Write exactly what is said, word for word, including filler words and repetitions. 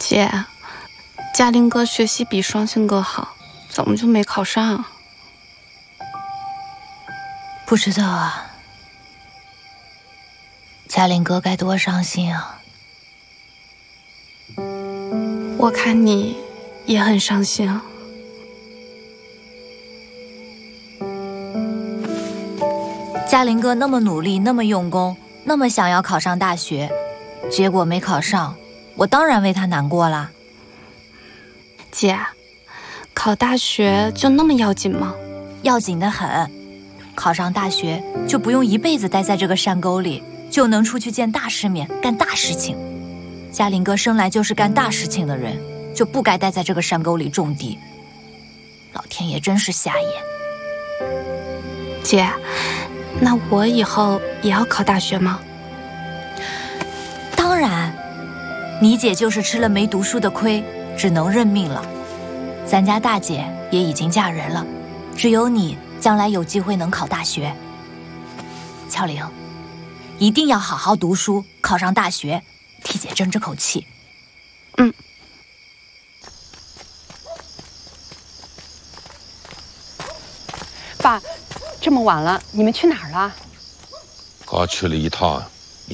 姐，嘉林哥学习比双星哥好，怎么就没考上？ 不知道啊。嘉林哥该多伤心啊！ 我看你也很伤心啊。 嘉林哥那么努力，那么用功，那么想要考上大学，结果没考上，我当然为他难过啦。 姐，考大学就那么要紧吗？ 要紧得很。考上大学就不用一辈子待在这个山沟里，就能出去见大世面，干大事情。嘉林哥生来就是干大事情的人，就不该待在这个山沟里种地。老天爷真是瞎眼。 姐，那我以后也要考大学吗？ 当然，你姐就是吃了没读书的亏，只能认命了。咱家大姐也已经嫁人了，只有你将来有机会能考大学。巧玲，一定要好好读书，考上大学，替姐争这口气。 嗯。 爸，这么晚了，你们去哪儿了？ 刚去了一趟，